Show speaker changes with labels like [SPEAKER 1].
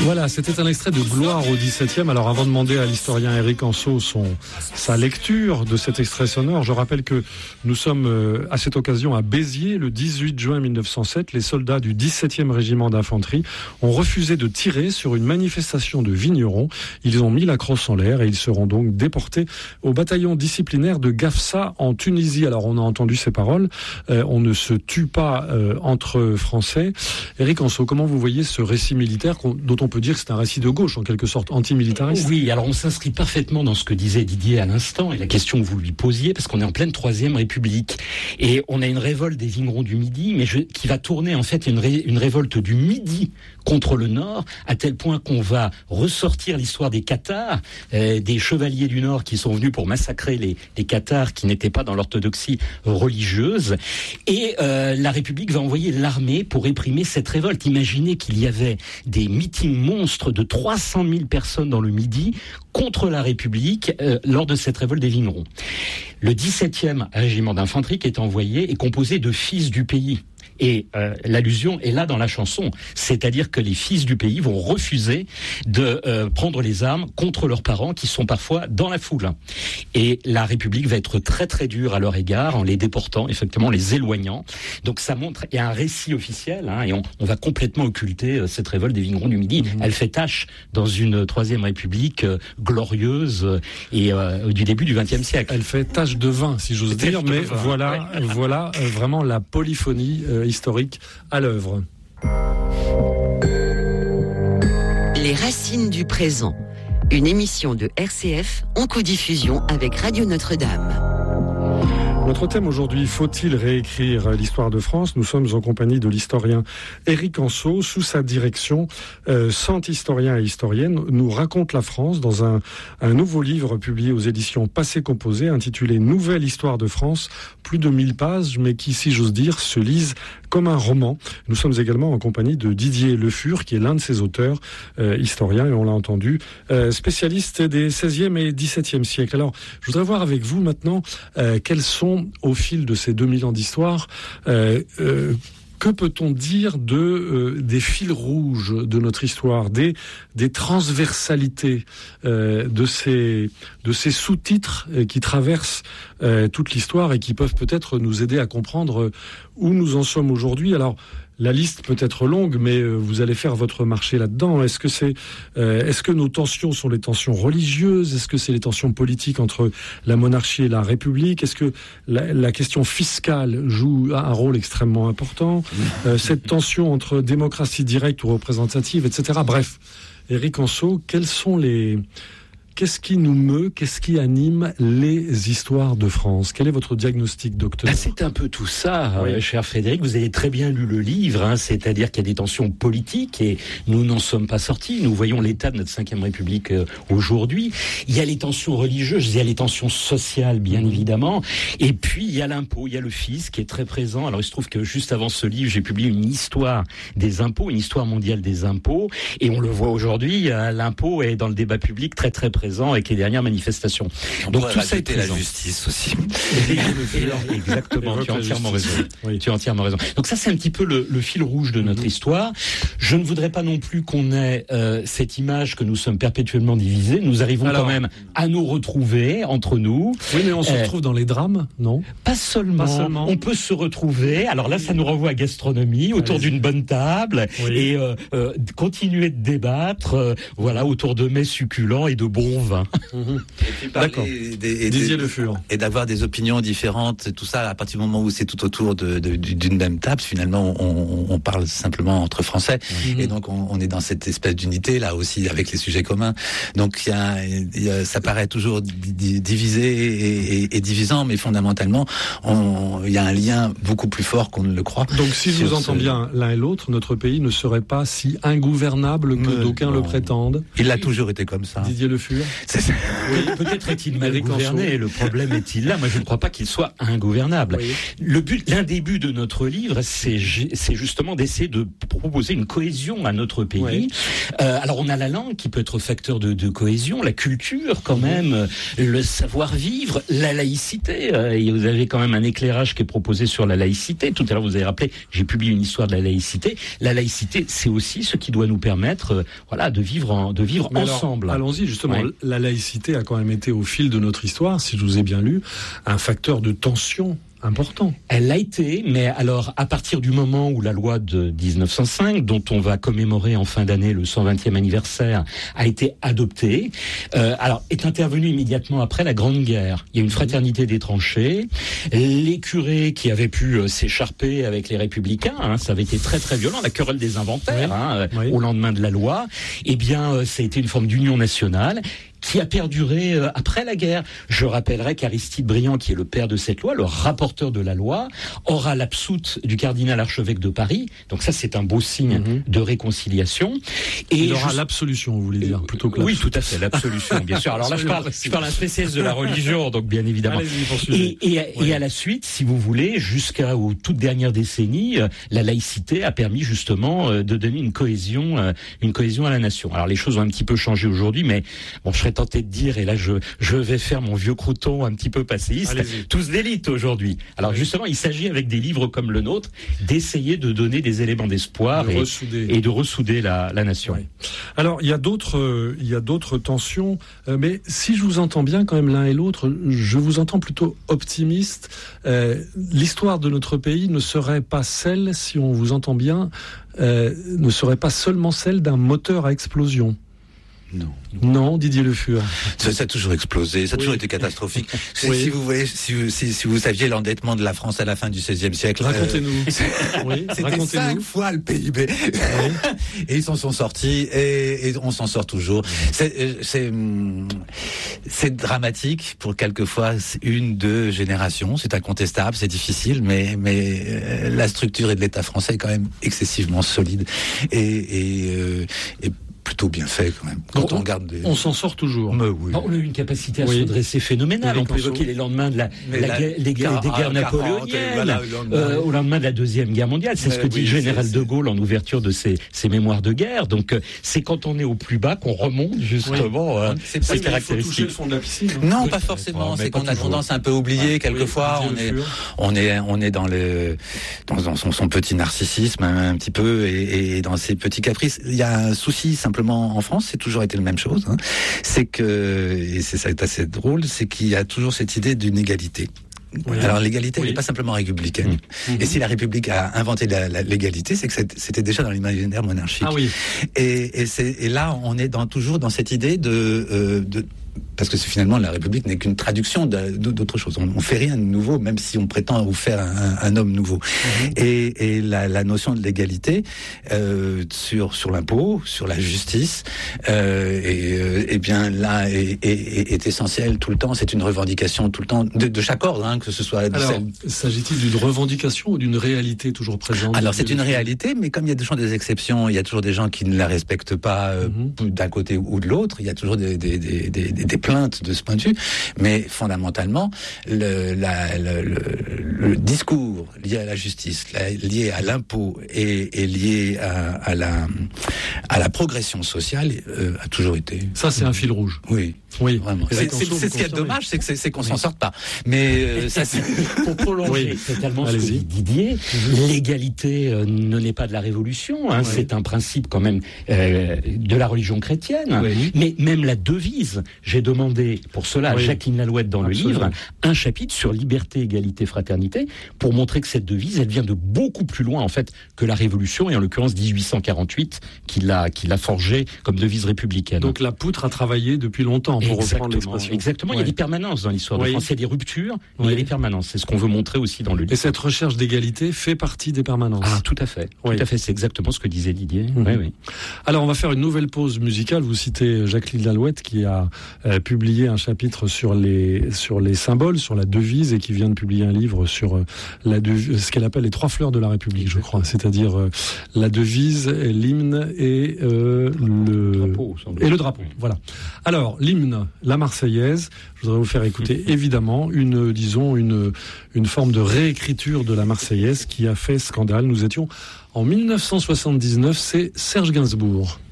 [SPEAKER 1] Voilà, c'était un extrait de Gloire au XVIIe. Alors avant de demander à l'historien Éric Anseau sa lecture de cet extrait sonore, je rappelle que nous sommes à cette occasion à Béziers, le 18 juin 1907. Les soldats du 17e régiment d'infanterie ont refusé de tirer sur une manifestation de vignerons. Ils ont mis la crosse en l'air et ils seront donc déportés au bataillon disciplinaire de Gafsa en Tunisie. Alors on a entendu ces paroles, on ne se tue pas entre Français. Éric Anseau, comment vous voyez ce récit militaire dont on peut dire que c'est un récit de gauche, en quelque sorte, antimilitariste?
[SPEAKER 2] Oui, alors on s'inscrit parfaitement dans ce que disait Didier à l'instant, et la question que vous lui posiez, parce qu'on est en pleine Troisième République. Et on a une révolte des vignerons du Midi, mais qui va tourner en fait une révolte du Midi contre le Nord, à tel point qu'on va ressortir l'histoire des Cathares, des chevaliers du Nord qui sont venus pour massacrer les Cathares qui n'étaient pas dans l'orthodoxie religieuse. Et la République va envoyer l'armée pour réprimer cette révolte. Imaginez qu'il y avait des meetings monstres de 300 000 personnes dans le Midi contre la République lors de cette révolte des vignerons. Le 17e régiment d'infanterie qui est envoyé est composé de fils du pays. Et l'allusion est là dans la chanson, c'est-à-dire que les fils du pays vont refuser de prendre les armes contre leurs parents qui sont parfois dans la foule. Et la République va être très très dure à leur égard en les déportant, effectivement, en les éloignant. Donc ça montre, il y a un récit officiel, et on va complètement occulter cette révolte des vignerons du Midi. Elle fait tache dans une Troisième République glorieuse et du début du XXe siècle.
[SPEAKER 1] Elle fait tache de vin, si j'ose dire, mais voilà vraiment la polyphonie historique à l'œuvre.
[SPEAKER 3] Les racines du présent. Une émission de RCF en codiffusion avec Radio Notre-Dame.
[SPEAKER 1] Notre thème aujourd'hui, faut-il réécrire l'histoire de France? Nous sommes en compagnie de l'historien Éric Anseau. Sous sa direction, 100 historiens et historiennes nous racontent la France dans un nouveau livre publié aux éditions Passé Composé, intitulé Nouvelle Histoire de France, plus de 1000 pages, mais qui, si j'ose dire, se lisent comme un roman. Nous sommes également en compagnie de Didier Le Fur, qui est l'un de ses auteurs, historien, et on l'a entendu, spécialiste des 16e et 17e siècles. Alors, je voudrais voir avec vous maintenant quels sont, au fil de ces 2000 ans d'histoire, que peut-on dire des fils rouges de notre histoire, des transversalités, de ces sous-titres qui traversent toute l'histoire et qui peuvent peut-être nous aider à comprendre où nous en sommes aujourd'hui? Alors, la liste peut être longue, mais vous allez faire votre marché là-dedans. Est-ce que nos tensions sont les tensions religieuses? Est-ce que c'est les tensions politiques entre la monarchie et la République? Est-ce que la question fiscale joue un rôle extrêmement important? Cette tension entre démocratie directe ou représentative, etc. Bref, Éric Anseau, qu'est-ce qui nous meut, qu'est-ce qui anime les histoires de France? Quel est votre diagnostic, docteur?
[SPEAKER 2] C'est un peu tout ça, cher Frédéric. Vous avez très bien lu le livre, c'est-à-dire qu'il y a des tensions politiques et nous n'en sommes pas sortis. Nous voyons l'état de notre 5e République aujourd'hui. Il y a les tensions religieuses, il y a les tensions sociales, bien évidemment. Et puis, il y a l'impôt, il y a le fisc qui est très présent. Alors, il se trouve que juste avant ce livre, j'ai publié une histoire des impôts, une histoire mondiale des impôts. Et on le voit aujourd'hui, l'impôt est dans le débat public très, très présent avec les dernières manifestations.
[SPEAKER 4] Donc tout ça était la justice aussi.
[SPEAKER 2] Exactement, tu as entièrement raison. Oui. Tu as entièrement raison. Donc ça c'est un petit peu le fil rouge de notre histoire. Je ne voudrais pas non plus qu'on ait cette image que nous sommes perpétuellement divisés. Nous arrivons quand même à nous retrouver entre nous.
[SPEAKER 1] Oui, mais on se retrouve dans les drames, non?
[SPEAKER 2] Pas seulement. On peut se retrouver. Alors là, ça nous renvoie à gastronomie, autour d'une bonne table, et continuer de débattre, autour de mets succulents et de bons vin.
[SPEAKER 4] Et d'accord. Et d'avoir des opinions différentes, tout ça, à partir du moment où c'est tout autour d'une même table, finalement, on parle simplement entre Français. Et donc, on est dans cette espèce d'unité, là aussi, avec les sujets communs. Donc, ça paraît toujours divisé et divisant, mais fondamentalement, il y a un lien beaucoup plus fort qu'on ne le croit.
[SPEAKER 1] Donc, si je vous entends bien l'un et l'autre, notre pays ne serait pas si ingouvernable que d'aucuns le prétendent.
[SPEAKER 4] Il a toujours été comme ça.
[SPEAKER 1] Didier Le Fur.
[SPEAKER 2] Oui, peut-être est-il mal gouverné, le problème est-il là. Moi, je ne crois pas qu'il soit ingouvernable. Oui. L'un des buts de notre livre, c'est justement d'essayer de proposer une cohésion à notre pays. Oui. Alors, on a la langue qui peut être facteur de cohésion, la culture quand même, le savoir-vivre, la laïcité. Et vous avez quand même un éclairage qui est proposé sur la laïcité. Tout à l'heure, vous avez rappelé, j'ai publié une histoire de la laïcité. La laïcité, c'est aussi ce qui doit nous permettre, de vivre ensemble.
[SPEAKER 1] Alors, allons-y, justement. Oui. La laïcité a quand même été, au fil de notre histoire, si je vous ai bien lu, un facteur de tension important.
[SPEAKER 2] Elle l'a été, mais alors, à partir du moment où la loi de 1905, dont on va commémorer en fin d'année le 120e anniversaire, a été adoptée, est intervenue immédiatement après la Grande Guerre. Il y a une fraternité des tranchées. Les curés qui avaient pu s'écharper avec les républicains, ça avait été très très violent, la querelle des inventaires, au lendemain de la loi, ça a été une forme d'union nationale qui a perduré après la guerre. Je rappellerai qu'Aristide Briand, qui est le père de cette loi, le rapporteur de la loi, aura l'absoute du cardinal archevêque de Paris. Donc ça, c'est un beau signe de réconciliation. Et
[SPEAKER 1] il aura l'absolution, vous voulez dire, plutôt que
[SPEAKER 2] oui, tout à fait, l'absolution, bien sûr. Alors là, je parle un spécialiste de la religion, donc bien évidemment. Et à la suite, si vous voulez, jusqu'aux toutes dernières décennies, la laïcité a permis justement de donner une cohésion à la nation. Alors les choses ont un petit peu changé aujourd'hui, mais bon, je serais tenté de dire, et là je vais faire mon vieux crouton un petit peu passéiste, tous d'élite aujourd'hui. Alors justement, il s'agit avec des livres comme le nôtre d'essayer de donner des éléments d'espoir et de ressouder la nation.
[SPEAKER 1] Oui. Alors il y a d'autres tensions, mais si je vous entends bien quand même l'un et l'autre, je vous entends plutôt optimiste. L'histoire de notre pays ne serait pas celle, si on vous entend bien, ne serait pas seulement celle d'un moteur à explosion. Non, Didier Le Fur.
[SPEAKER 4] Ça a toujours explosé, ça a toujours été catastrophique. Si vous voyez, si vous saviez l'endettement de la France à la fin du XVIe siècle.
[SPEAKER 1] Racontez-nous.
[SPEAKER 4] C'était 5 fois le PIB. Et ils s'en sont sortis, et on s'en sort toujours. C'est dramatique pour quelquefois 1-2 générations. C'est incontestable, c'est difficile, mais la structure de l'État français est quand même excessivement solide et plutôt bien fait quand même. Quand on regarde
[SPEAKER 1] on s'en sort toujours.
[SPEAKER 4] Mais oui.
[SPEAKER 2] On a eu une capacité à se redresser phénoménale. On peut évoquer les lendemains de des guerres napoléoniennes, au lendemain de la Deuxième Guerre mondiale. C'est ce que dit le général de Gaulle en ouverture de ses mémoires de guerre. Donc c'est quand on est au plus bas qu'on remonte justement ces caractéristiques.
[SPEAKER 1] Il faut toucher le fond de la piscine.
[SPEAKER 4] Non, pas forcément. C'est qu'on a tendance à un peu oublier quelquefois. On est dans son petit narcissisme un petit peu et dans ses petits caprices. Il y a un souci simplement en France, c'est toujours été la même chose. C'est que, et c'est ça qui est assez drôle, c'est qu'il y a toujours cette idée d'une égalité. Alors l'égalité, elle n'est pas simplement républicaine. Et si la République a inventé l'égalité, c'est que c'était déjà dans l'imaginaire monarchique. Et là, on est toujours dans cette idée parce que finalement la République n'est qu'une traduction d'autre chose. On fait rien de nouveau, même si on prétend vous faire un homme nouveau. Et la notion de l'égalité sur l'impôt, sur la justice, et bien là est essentielle tout le temps. C'est une revendication tout le temps de chaque ordre, que ce soit.
[SPEAKER 1] Alors, s'agit-il d'une revendication ou d'une réalité toujours présente?
[SPEAKER 4] Alors c'est une réalité, mais comme il y a toujours des exceptions, il y a toujours des gens qui ne la respectent pas d'un côté ou de l'autre. Il y a toujours des plaintes de ce point de vue, mais fondamentalement le discours lié à la justice, lié à l'impôt et lié à la progression sociale a toujours été.
[SPEAKER 1] Ça, c'est un fil rouge.
[SPEAKER 4] Oui, vraiment. C'est ce qui est dommage, c'est qu'on s'en sorte pas. Mais ça, c'est
[SPEAKER 2] pour prolonger totalement ce que dit Didier. L'égalité ne naît pas de la Révolution. C'est un principe quand même de la religion chrétienne. Mais même la devise. J'ai demandé pour cela à Jacqueline Lalouette dans le livre un chapitre sur liberté, égalité, fraternité pour montrer que cette devise, elle vient de beaucoup plus loin en fait que la Révolution et en l'occurrence 1848 qui l'a forgée comme devise républicaine.
[SPEAKER 1] Donc la poutre a travaillé depuis longtemps pour reprendre l'expression.
[SPEAKER 2] Exactement, il y a des permanences dans l'histoire de France, il y a des ruptures, mais il y a des permanences. C'est ce qu'on veut montrer aussi dans le livre.
[SPEAKER 1] Et cette recherche d'égalité fait partie des permanences.
[SPEAKER 2] Ah, tout à fait. Tout à fait, c'est exactement ce que disait Didier.
[SPEAKER 1] Alors on va faire une nouvelle pause musicale. Vous citez Jacqueline Lalouette qui a publié un chapitre sur les symboles, sur la devise, et qui vient de publier un livre sur ce qu'elle appelle les 3 fleurs de la République, je crois. C'est-à-dire la devise, l'hymne et le drapeau. Voilà. Alors, l'hymne, hymne, la Marseillaise. Je voudrais vous faire écouter évidemment une forme de réécriture de la Marseillaise qui a fait scandale. Nous étions en 1979, c'est Serge Gainsbourg.